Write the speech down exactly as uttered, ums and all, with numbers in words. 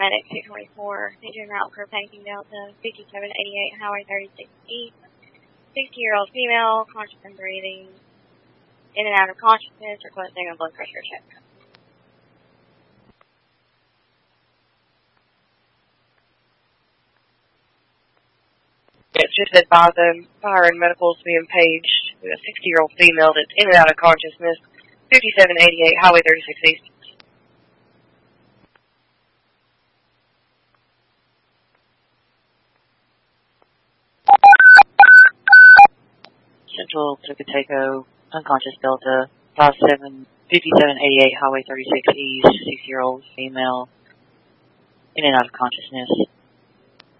paramedic two twenty-four, engine route for Painting Delta, fifty-seven eighty-eight Highway thirty-six East, sixty-year-old female, conscious and breathing, in and out of consciousness, requesting a blood pressure check. It's just advised them, fire and medicals being paged with a sixty-year-old female that's in and out of consciousness, fifty-seven eighty-eight Highway thirty-six East. Central Tucateco, unconscious Delta, five seven, fifty-seven eighty-eight Highway thirty-six East, six-year-old female, in and out of consciousness.